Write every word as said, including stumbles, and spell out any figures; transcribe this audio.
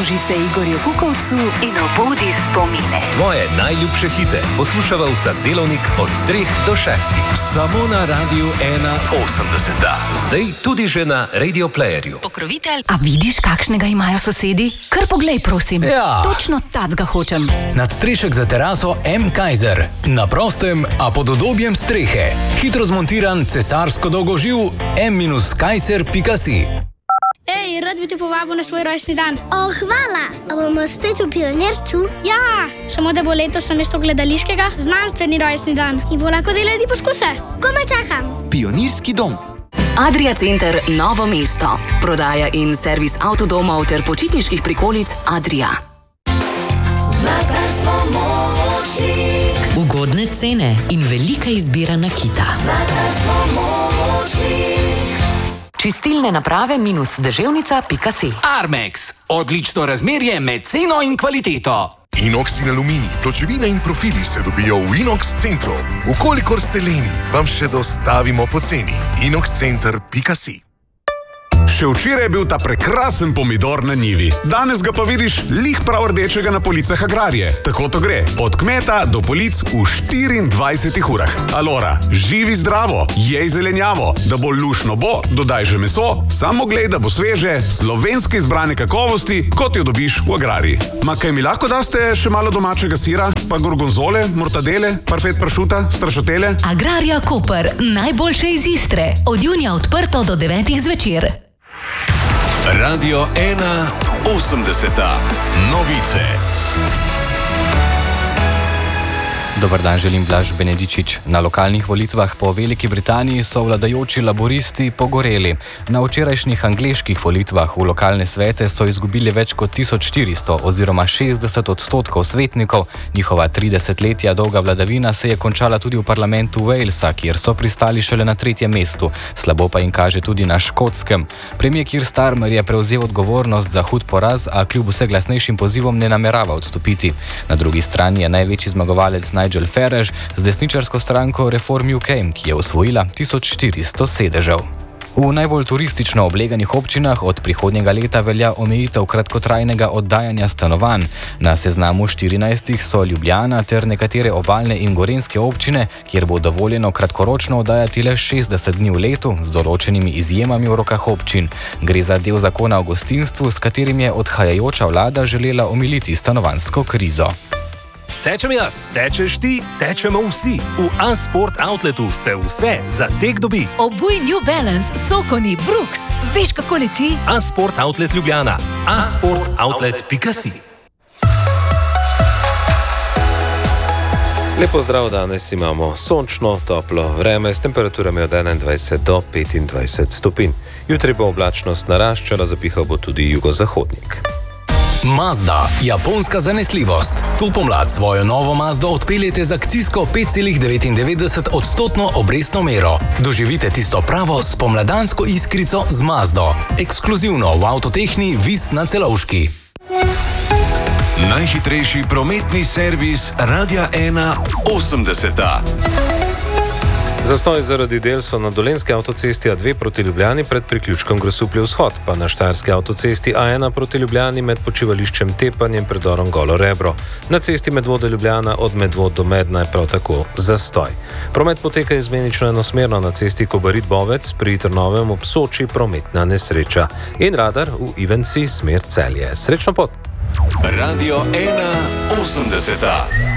Pridruži se Igorju Kukovcu in obudi spomine. Tvoje najljubše hite poslušava vsak delovnik od treh do šestih. Samo na Radiu ena osemdeset. Zdaj tudi že na Radio Playerju. Pokrovitelj. A vidiš, kakšnega imajo sosedi? Kar poglej, prosim. Ja. Točno tacga hočem. Nadstrešek za teraso M. Kaiser. Na prostem, a pod udobjem strehe. Hitro zmontiran cesarsko dolgoživ m kaiser pika si. Ej, rad bi te povabil na svoj rojstni dan. O, hvala. A bomo spet v Pionircu? Ja, samo da bo letos namesto gledališkega znanstveni rojstni dan in bo lahko delali poskuse. Komaj čakam. Pionirski dom. Adria Center Novo mesto. Prodaja in servis avtodomov ter počitniških prikolic Adria. Zlatarstvo Močnik. Ugodne cene in velika izbira nakita. Zlatarstvo Močnik. Čistilne naprave minus deževnica pika si. Armex. Odlično razmerje med ceno in kvaliteto. Inox in aluminij, pločevine in profili se dobijo v Inox centru. Ukolikor ste leni, vam še dostavimo poceni. inox center pika si. Še včeraj je bil ta prekrasen pomidor na njivi. Danes ga pa vidiš lih prav rdečega na policah Agrarije. Tako to gre. Od kmeta do polic v štiriindvajsetih urah. Alora, živi zdravo, jej zelenjavo. Da bo lušno bo, dodaj že meso, samo glej, da bo sveže, slovenske izbrane kakovosti, kot jo dobiš v Agrariji. Ma kaj mi lahko daste še malo domačega sira, pa gorgonzole, mortadele, parfet pršuta, strašotele? Agrarija Koper, najboljše iz Istre. Od junija odprto do devetih zvečer. Radio ena osemdeset. Novice. Dobar dan, želim Blaž Benedičič. Na lokalnih volitvah po Veliki Britaniji so vladajoči laboristi pogoreli. Na včerajšnjih angleških volitvah v lokalne svete so izgubili več kot tisoč štiristo oziroma šestdeset odstotkov svetnikov. Njihova tridesetletja dolga vladavina se je končala tudi v parlamentu Walesa, kjer so pristali šele na tretjem mestu. Slabo pa jim kaže tudi na Škotskem. Premier Keir Starmer je prevzel odgovornost za hud poraz, a kljub vse glasnejšim pozivom ne namerava odstopiti. Na drugi strani je največji zmagovalec Nigel Farage z desničarsko stranko Reform U K, ki je osvojila tisoč štiristo sedežev. V najbolj turistično obleganih občinah od prihodnjega leta velja omejitev kratkotrajnega oddajanja stanovanj. Na seznamu štirinajstih so Ljubljana ter nekatere obalne in gorenjske občine, kjer bo dovoljeno kratkoročno oddajati le šestdeset dni v letu z določenimi izjemami v rokah občin. Gre za del zakona o gostinstvu, s katerim je odhajajoča vlada želela omiliti stanovanjsko krizo. Tečem jaz, tečeš ti, tečemo vsi. V A-Sport Outletu se vse za tek dobi. Obuj New Balance, Sokoni, Brooks. Veš, kako leti? A-Sport Outlet Ljubljana. a sport outlet pika si. Lepo zdrav, danes imamo sončno, toplo vreme s temperaturami od enaindvajset do petindvajset stopinj. Jutri bo oblačnost naraščala, zapihal bo tudi jugozahodnik. Mazda, japonska zanesljivost. To pomlad svojo novo Mazdo odpeljete z akcijsko pet celih devetindevetdeset odstotno obrestno mero. Doživite tisto pravo spomladansko iskrico z Mazdo. Ekskluzivno v Avtotehni Vis na Celovški. Najhitrejši prometni servis Radia ena osemdeset. Zastoj zaradi del so na Dolenjski avtocesti A dve proti Ljubljani pred priključkom Grosuplje vzhod, pa na Štajerski avtocesti A ena proti Ljubljani med počivališčem Tepanj in predorom Golo Rebro. Na cesti Medvode Ljubljana od Medvod do Medna je prav tako zastoj. Promet poteka izmenično enosmerno na cesti Kobarid Bovec, pri Trnovem ob Soči prometna nesreča. In radar v Ivenci smer Celje. Srečno pot! Radio ena osemdeset.